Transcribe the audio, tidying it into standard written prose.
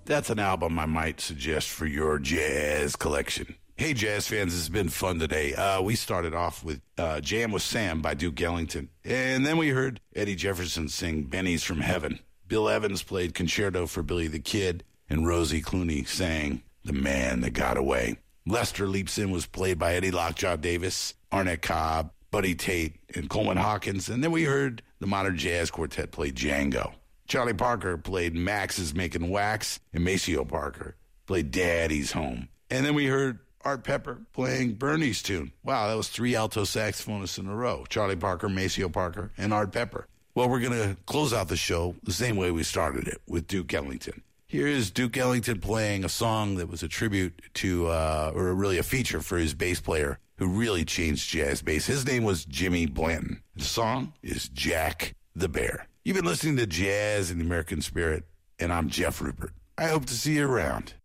That's an album I might suggest for your jazz collection. Hey, jazz fans, this has been fun today. We started off with Jam with Sam by Duke Ellington. And then we heard Eddie Jefferson sing Benny's from Heaven. Bill Evans played Concerto for Billy the Kid. And Rosie Clooney sang The Man That Got Away. Lester Leaps In was played by Eddie Lockjaw Davis, Arnett Cobb, Buddy Tate, and Coleman Hawkins. And then we heard the Modern Jazz Quartet play Django. Charlie Parker played Max's Making Wax, and Maceo Parker played Daddy's Home. And then we heard Art Pepper playing Bernie's tune. Wow, that was 3 alto saxophonists in a row. Charlie Parker, Maceo Parker, and Art Pepper. Well, we're going to close out the show the same way we started it, with Duke Ellington. Here is Duke Ellington playing a song that was a tribute to, or really a feature for his bass player who really changed jazz bass. His name was Jimmy Blanton. The song is Jack the Bear. You've been listening to Jazz in the American Spirit, and I'm Jeff Rupert. I hope to see you around.